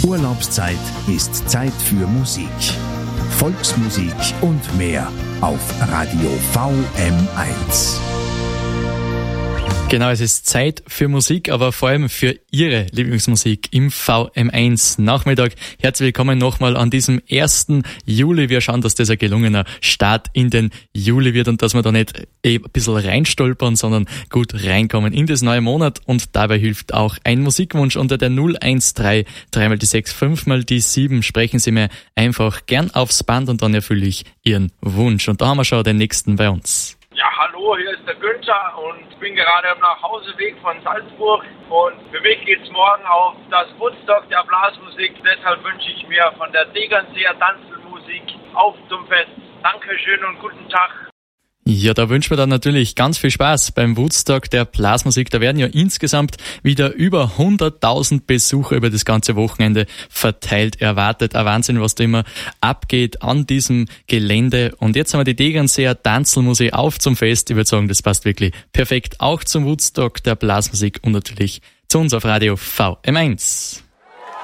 Urlaubszeit ist Zeit für Musik. Volksmusik und mehr auf Radio VM1. Genau, es ist Zeit für Musik, aber vor allem für Ihre Lieblingsmusik im VM1 Nachmittag. Herzlich willkommen nochmal an diesem 1. Juli. Wir schauen, dass das ein gelungener Start in den Juli wird und dass wir da nicht ein bisschen reinstolpern, sondern gut reinkommen in das neue Monat. Und dabei hilft auch ein Musikwunsch unter der 013 3 die 6 5 die 7. Sprechen Sie mir einfach gern aufs Band und dann erfülle ich Ihren Wunsch. Und da haben wir schon den nächsten bei uns. Ja, hallo, hier ist der Günther und bin gerade am Nachhauseweg von Salzburg und für mich geht's morgen auf das Woodstock der Blasmusik. Deshalb wünsche ich mir von der Tegernseer Tanzelmusik auf zum Fest. Dankeschön und guten Tag. Ja, da wünschen wir dann natürlich ganz viel Spaß beim Woodstock der Blasmusik. Da werden ja insgesamt wieder über 100.000 Besucher über das ganze Wochenende verteilt erwartet. Ein Wahnsinn, was da immer abgeht an diesem Gelände. Und jetzt haben wir die Tegernseer Tanzelmusik auf zum Fest. Ich würde sagen, das passt wirklich perfekt auch zum Woodstock der Blasmusik und natürlich zu uns auf Radio VM1.